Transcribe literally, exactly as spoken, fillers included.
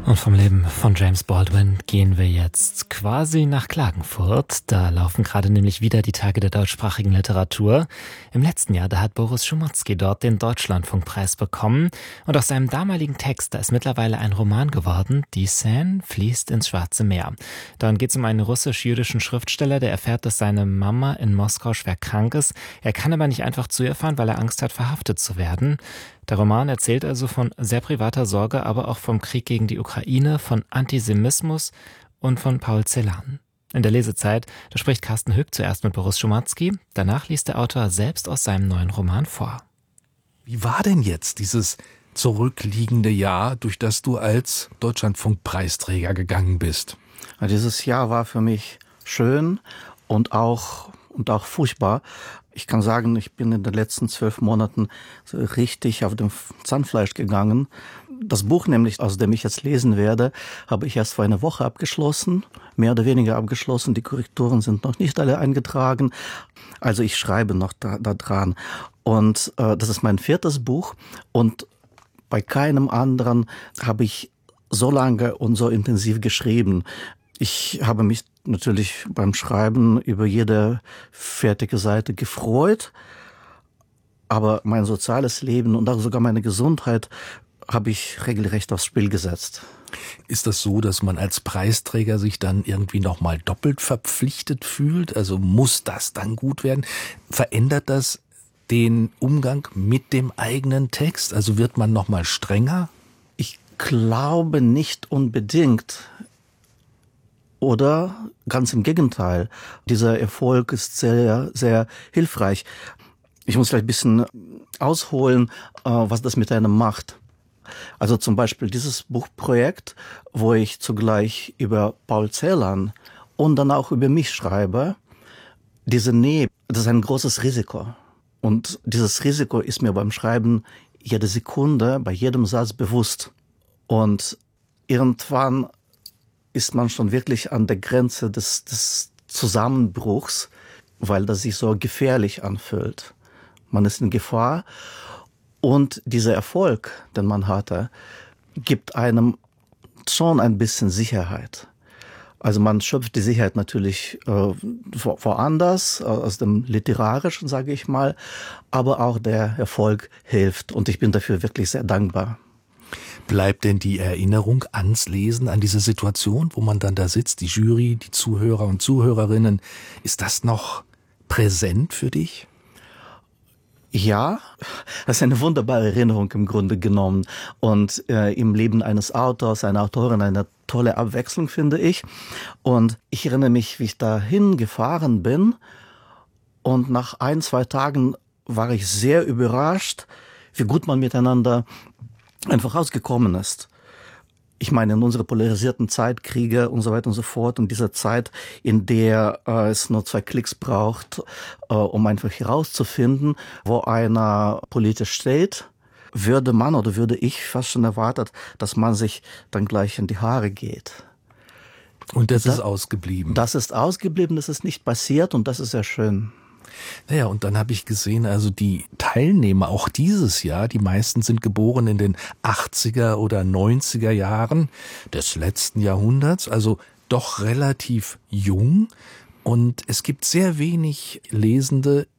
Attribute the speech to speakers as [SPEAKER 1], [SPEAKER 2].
[SPEAKER 1] Und vom Leben von James Baldwin gehen wir jetzt quasi nach Klagenfurt. Da laufen gerade nämlich wieder die Tage der deutschsprachigen Literatur. Im letzten Jahr, da hat Boris Schumanski dort den Deutschlandfunkpreis bekommen. Und aus seinem damaligen Text, da ist mittlerweile ein Roman geworden, Die Seine fließt ins Schwarze Meer. Dann geht es um einen russisch-jüdischen Schriftsteller, der erfährt, dass seine Mama in Moskau schwer krank ist. Er kann aber nicht einfach zu ihr fahren, weil er Angst hat, verhaftet zu werden. Der Roman erzählt also von sehr privater Sorge, aber auch vom Krieg gegen die Ukraine, von Antisemitismus und von Paul Celan. In der Lesezeit, da spricht Carsten Hück zuerst mit Boris Schumanski, danach liest der Autor selbst aus seinem neuen Roman vor.
[SPEAKER 2] Wie war denn jetzt dieses zurückliegende Jahr, durch das du als Deutschlandfunk-Preisträger gegangen bist?
[SPEAKER 3] Ja, dieses Jahr war für mich schön und auch, und auch furchtbar. Ich kann sagen, ich bin in den letzten zwölf Monaten so richtig auf dem Zahnfleisch gegangen. Das Buch nämlich, aus dem ich jetzt lesen werde, habe ich erst vor einer Woche abgeschlossen, mehr oder weniger abgeschlossen. Die Korrekturen sind noch nicht alle eingetragen. Also ich schreibe noch da, da dran. Und äh, das ist mein viertes Buch. Und bei keinem anderen habe ich so lange und so intensiv geschrieben. Ich habe mich natürlich beim Schreiben über jede fertige Seite gefreut, aber mein soziales Leben und auch sogar meine Gesundheit habe ich regelrecht aufs Spiel gesetzt.
[SPEAKER 2] Ist das so, dass man als Preisträger sich dann irgendwie nochmal doppelt verpflichtet fühlt? Also muss das dann gut werden? Verändert das den Umgang mit dem eigenen Text? Also wird man nochmal strenger?
[SPEAKER 3] Ich glaube nicht unbedingt. Oder ganz im Gegenteil, dieser Erfolg ist sehr, sehr hilfreich. Ich muss vielleicht ein bisschen ausholen, was das mit einem macht. Also zum Beispiel dieses Buchprojekt, wo ich zugleich über Paul Celan und dann auch über mich schreibe, diese Nähe, das ist ein großes Risiko. Und dieses Risiko ist mir beim Schreiben jede Sekunde, bei jedem Satz bewusst. Und irgendwann ist man schon wirklich an der Grenze des, des Zusammenbruchs, weil das sich so gefährlich anfühlt. Man ist in Gefahr und dieser Erfolg, den man hatte, gibt einem schon ein bisschen Sicherheit. Also man schöpft die Sicherheit natürlich äh, wo, woanders, aus dem Literarischen, sage ich mal, aber auch der Erfolg hilft und ich bin dafür wirklich sehr dankbar.
[SPEAKER 2] Bleibt denn die Erinnerung ans Lesen, an diese Situation, wo man dann da sitzt, die Jury, die Zuhörer und Zuhörerinnen, ist das noch präsent für dich?
[SPEAKER 3] Ja, das ist eine wunderbare Erinnerung im Grunde genommen und äh, im Leben eines Autors, einer Autorin eine tolle Abwechslung, finde ich. Und ich erinnere mich, wie ich dahin gefahren bin und nach ein, zwei Tagen war ich sehr überrascht, wie gut man miteinander einfach ausgekommen ist. Ich meine, in unserer polarisierten Zeit, Kriege und so weiter und so fort, und diese Zeit, in der äh, es nur zwei Klicks braucht, äh, um einfach herauszufinden, wo einer politisch steht, würde man oder würde ich fast schon erwartet, dass man sich dann gleich in die Haare geht.
[SPEAKER 2] Und das, das ist
[SPEAKER 3] das,
[SPEAKER 2] ausgeblieben.
[SPEAKER 3] Das ist ausgeblieben, das ist nicht passiert und das ist sehr schön.
[SPEAKER 2] Naja, und dann habe ich gesehen, also die Teilnehmer auch dieses Jahr, die meisten sind geboren in den achtziger oder neunziger Jahren des letzten Jahrhunderts, also doch relativ jung. Und es gibt sehr wenig Lesende